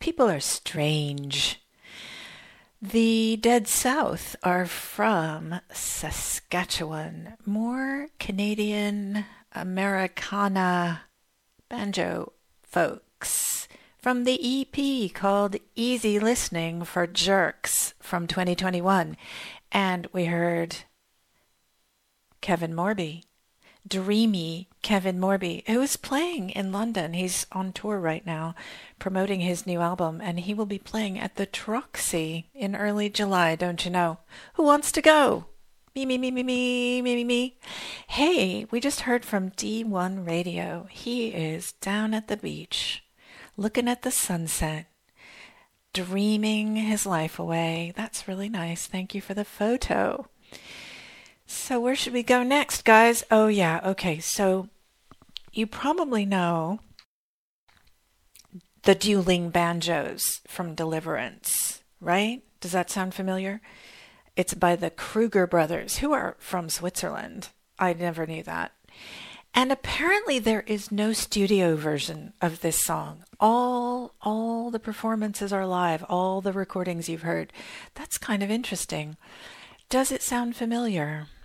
People are strange. The Dead South are from Saskatchewan. More Canadian Americana banjo folks from the EP called Easy Listening for Jerks from 2021. And we heard Kevin Morby, dreamy Kevin Morby, who is playing in London. He's on tour right now promoting his new album, and he will be playing at the Troxy in early July, don't you know? Who wants to go? Me, me, me, me, me, me, me, me. Hey, we just heard from D1 Radio. He is down at the beach, looking at the sunset, dreaming his life away. That's really nice. Thank you for the photo. So where should we go next, guys? Oh, yeah. Okay. So you probably know the dueling banjos from Deliverance, right? Does that sound familiar? It's by the Kruger brothers, who are from Switzerland. I never knew that. And apparently there is no studio version of this song. All the performances are live, all the recordings you've heard. That's kind of interesting. Does it sound familiar?